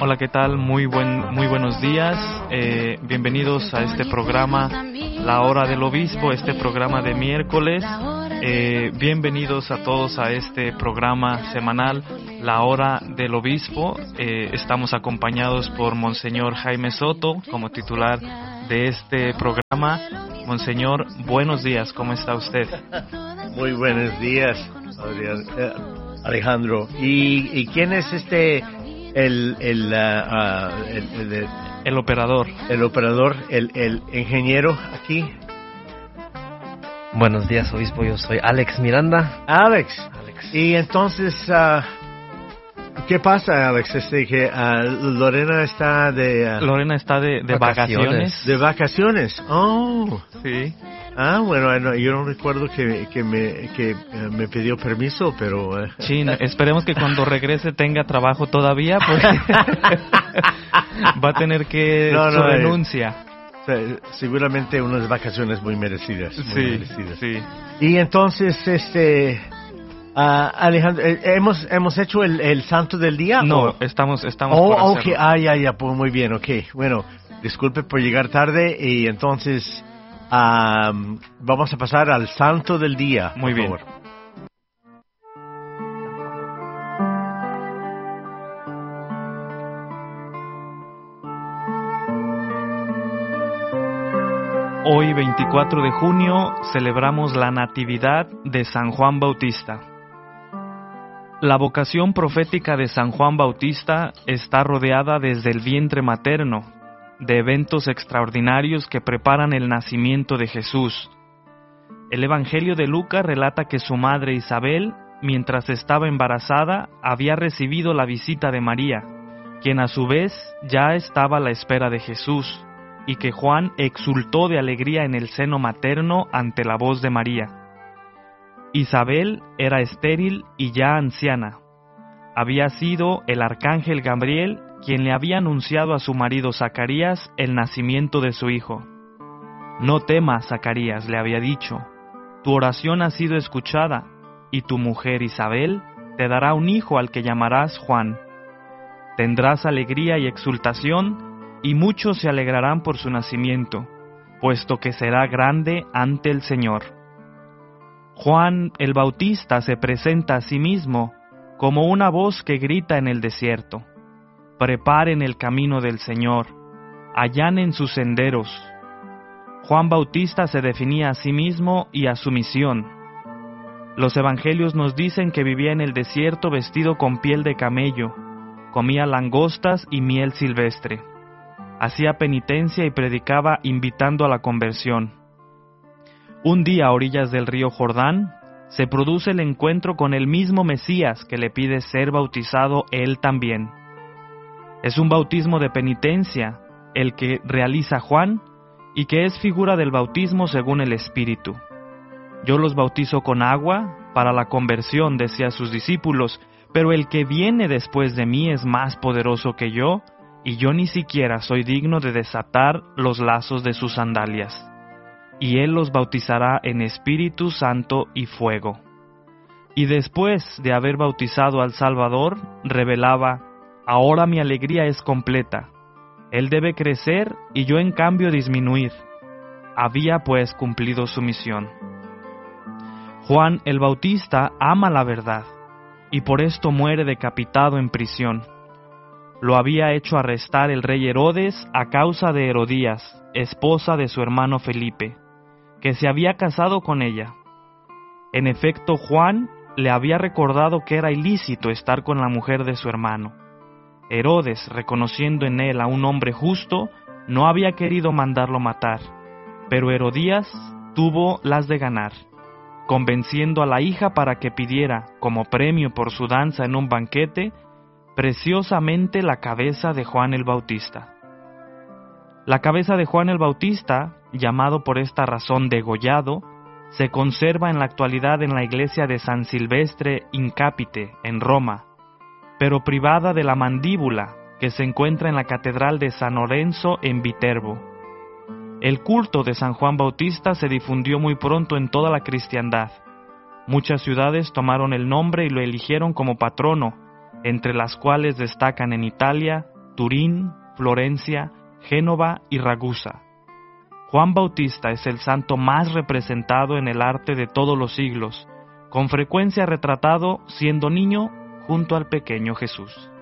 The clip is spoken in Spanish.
Hola, ¿qué tal? Muy buenos días. Bienvenidos a este programa, La Hora del Obispo, este programa de miércoles. Bienvenidos a todos a este programa semanal, La Hora del Obispo. Estamos acompañados por Monseñor Jaime Soto como titular de este programa. Monseñor, buenos días, ¿cómo está usted? Muy buenos días, Alejandro. ¿Y quién es el operador? El operador, el ingeniero aquí. Buenos días, obispo. Yo soy Alex Miranda. Alex. Y entonces, ¿qué pasa, Alex? Que Lorena está de vacaciones. De vacaciones. Oh. Sí. Bueno, yo no recuerdo que me pidió permiso, pero... Sí, esperemos que cuando regrese tenga trabajo todavía, porque va a tener que su renuncia. Seguramente unas vacaciones muy merecidas. Sí. Y entonces, Alejandro, ¿hemos hecho el santo del día? No, estamos por hacerlo. Okay. Ya, pues muy bien, okay. Bueno, disculpe por llegar tarde y entonces... vamos a pasar al santo del día. Muy bien. Favor. Hoy, 24 de junio, celebramos la Natividad de San Juan Bautista. La vocación profética de San Juan Bautista está rodeada desde el vientre materno de eventos extraordinarios que preparan el nacimiento de Jesús. El Evangelio de Lucas relata que su madre Isabel, mientras estaba embarazada, había recibido la visita de María, quien a su vez ya estaba a la espera de Jesús, y que Juan exultó de alegría en el seno materno ante la voz de María. Isabel era estéril y ya anciana. Había sido el arcángel Gabriel quien le había anunciado a su marido Zacarías el nacimiento de su hijo. «No temas, Zacarías», le había dicho, «tu oración ha sido escuchada, y tu mujer Isabel te dará un hijo al que llamarás Juan. Tendrás alegría y exultación, y muchos se alegrarán por su nacimiento, puesto que será grande ante el Señor». Juan el Bautista se presenta a sí mismo como una voz que grita en el desierto: «Preparen el camino del Señor, allanen sus senderos». Juan Bautista se definía a sí mismo y a su misión. Los evangelios nos dicen que vivía en el desierto vestido con piel de camello, comía langostas y miel silvestre, hacía penitencia y predicaba invitando a la conversión. Un día a orillas del río Jordán, se produce el encuentro con el mismo Mesías que le pide ser bautizado él también. Es un bautismo de penitencia, el que realiza Juan, y que es figura del bautismo según el Espíritu. «Yo los bautizo con agua para la conversión», decía a sus discípulos, «pero el que viene después de mí es más poderoso que yo, y yo ni siquiera soy digno de desatar los lazos de sus sandalias. Y él los bautizará en Espíritu Santo y fuego». Y después de haber bautizado al Salvador, revelaba: «Ahora mi alegría es completa. Él debe crecer y yo en cambio disminuir». Había pues cumplido su misión. Juan el Bautista ama la verdad, y por esto muere decapitado en prisión. Lo había hecho arrestar el rey Herodes a causa de Herodías, esposa de su hermano Felipe, que se había casado con ella. En efecto, Juan le había recordado que era ilícito estar con la mujer de su hermano. Herodes, reconociendo en él a un hombre justo, no había querido mandarlo matar, pero Herodías tuvo las de ganar, convenciendo a la hija para que pidiera, como premio por su danza en un banquete, preciosamente la cabeza de Juan el Bautista. La cabeza de Juan el Bautista, llamado por esta razón degollado, se conserva en la actualidad en la iglesia de San Silvestre in Capite, en Roma, pero privada de la mandíbula, que se encuentra en la Catedral de San Lorenzo en Viterbo. El culto de San Juan Bautista se difundió muy pronto en toda la cristiandad. Muchas ciudades tomaron el nombre y lo eligieron como patrono, entre las cuales destacan en Italia Turín, Florencia, Génova y Ragusa. Juan Bautista es el santo más representado en el arte de todos los siglos, con frecuencia retratado siendo niño junto al pequeño Jesús.